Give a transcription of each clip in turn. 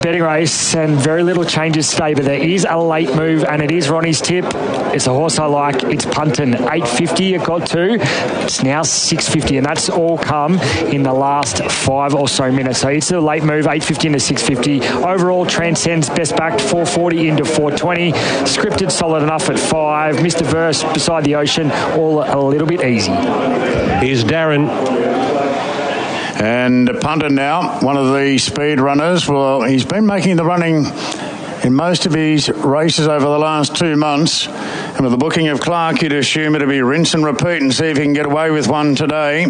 Betting race and very little changes today, but there is a late move and it is Ronnie's tip. It's a horse I like. It's Punton. 8.50 it got to. It's now 6.50 and that's all come in the last 5 or so minutes. So it's a late move, 8.50 into 6.50. Overall, Transcends best backed 4.40 into 4.20. Scripted solid enough at 5. Mr. Verse beside the ocean, all a little bit easy. Here's Darren. And Punton now, one of the speed runners. Well, he's been making the running in most of his races over the last 2 months. And with the booking of Clark, you'd assume it'll be rinse and repeat and see if he can get away with one today.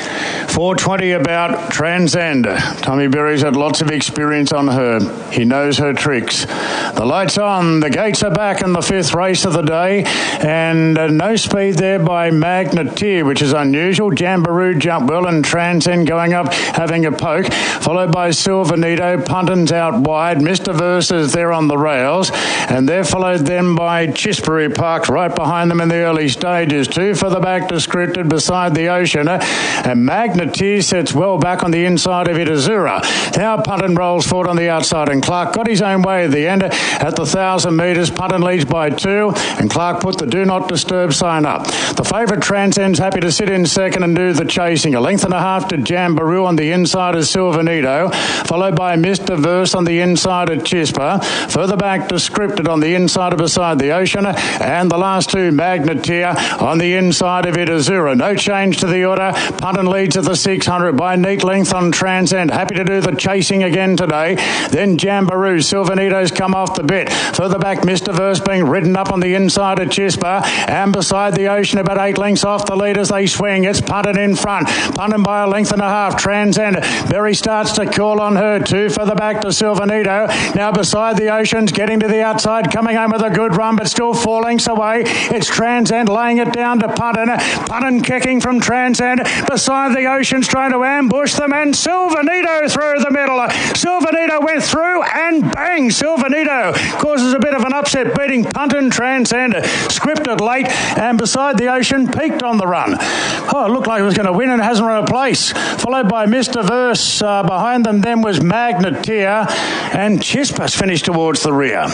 4.20 about Transcend. Tommy Berry's had lots of experience on her. He knows her tricks. The light's on. The gates are back in the 5th race of the day. And no speed there by Magneteer, which is unusual. Jamboree jumped well and Transcend going up, having a poke. Followed by Silvanito. Punton's out wide. Mr. Verse is there on the rails. And they're followed then by Chisbury parked right behind them in the early stages. 2 for the back to Scripted beside the ocean. And Magneteer sits well back on the inside of Itazura. Now Punton rolls forward on the outside and Clark got his own way at the end. At the 1,000 metres, Punton leads by 2 and Clark put the do not disturb sign up. The favourite Transcend's happy to sit in second and do the chasing. 1.5 lengths to Jamboree on the inside of Silvanito, followed by Mr. Verse on the inside of Chispa. Further back to Scripted on the inside of Beside the Ocean, and the last 2 Magneteer on the inside of Itazura. No change to the order. Punton leads at the 600 by neat length on Transcend. Happy to do the chasing again today. Then Jamboree. Silvanito's come off the bit. Further back, Mr. Verse being ridden up on the inside of Chispa. And Beside the Ocean, about 8 lengths off the lead as they swing. It's Punton in front. Punton by 1.5 lengths. Transcend. Berry starts to call on her. 2 further back to Silvanito. Now Beside the Ocean's getting to the outside, coming home with a good run, but still 4 lengths away. It's Transcend laying it down to Punton. Punton kicking from Transcend. Beside the Ocean's trying to ambush them, and Silvanito through the middle. Silvanito went through and bang! Silvanito causes a bit of an upset, beating Punton. Transcend. Scripted late, and Beside the Ocean peaked on the run. Oh, it looked like it was going to win and hasn't run a place. Followed by Mr. Verse. Behind them then was Magneteer, and Chispas finished towards the rear.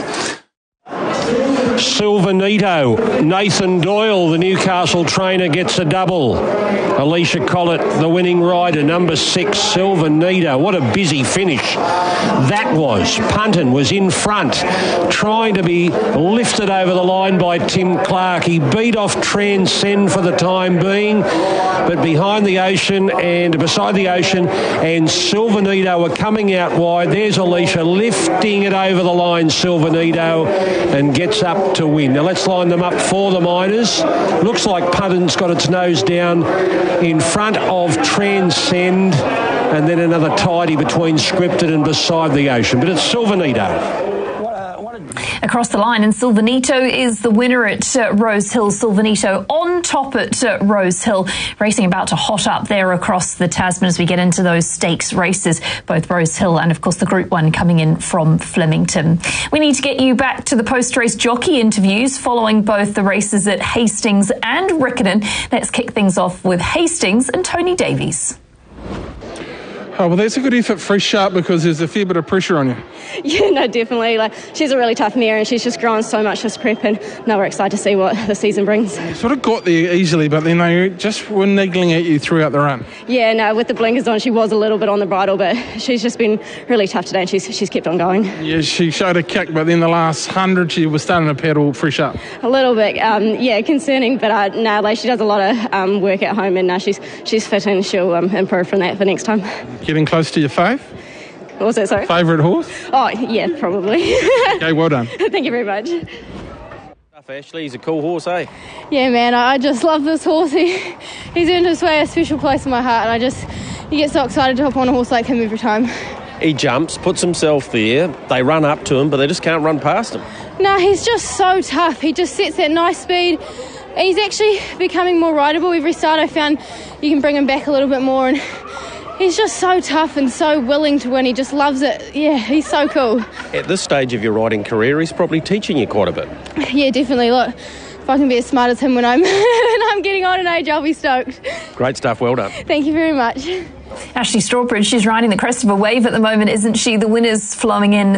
Silvanito. Nathan Doyle, the Newcastle trainer, gets a double. Alicia Collett, the winning rider, number 6, Silvanito. What a busy finish that was. Punton was in front, trying to be lifted over the line by Tim Clark. He beat off Transcend for the time being, but Behind the Ocean and Beside the Ocean and Silvanito are coming out wide. There's Alicia lifting it over the line, Silvanito, and gets up to win. Now let's line them up for the minors. Looks like Punton's got its nose down in front of Transcend, and then another tidy between Scripted and Beside the Ocean. But it's Silvanito. Across the line, and Silvanito is the winner at Rose Hill. Silvanito on top at Rose Hill, racing about to hot up there across the Tasman as we get into those stakes races, both Rose Hill and of course the Group 1 coming in from Flemington. We need to get you back to the post-race jockey interviews following both the races at Hastings and Riccarton. Let's kick things off with Hastings and Tony Davies. Oh, well, that's a good effort, Fresh Sharp, because there's a fair bit of pressure on you. Yeah, no, definitely. She's a really tough mare and she's just grown so much this prep, and now we're excited to see what the season brings. You sort of got there easily, but then they just were niggling at you throughout the run. Yeah, no, with the blinkers on, she was a little bit on the bridle, but she's just been really tough today and she's kept on going. Yeah, she showed a kick, but then the last 100 she was starting to paddle Fresh Up. A little bit, yeah, concerning, but no, she does a lot of work at home, and now she's fit and she'll improve from that for next time. Getting close to your fave? What was that, sorry? Favourite horse? Oh, yeah, probably. Okay, well done. Thank you very much. Ashley, he's a cool horse, eh? Yeah, man, I just love this horse. He's earned his way a special place in my heart, and you get so excited to hop on a horse like him every time. He jumps, puts himself there, they run up to him, but they just can't run past him. No, he's just so tough. He just sets that nice speed. He's actually becoming more rideable every start. I found you can bring him back a little bit more, and he's just so tough and so willing to win. He just loves it. Yeah, he's so cool. At this stage of your riding career, he's probably teaching you quite a bit. Yeah, definitely. Look, if I can be as smart as him when I'm getting on in age, I'll be stoked. Great stuff, well done. Thank you very much. Ashley Strawbridge, she's riding the crest of a wave at the moment, isn't she? The winners flowing in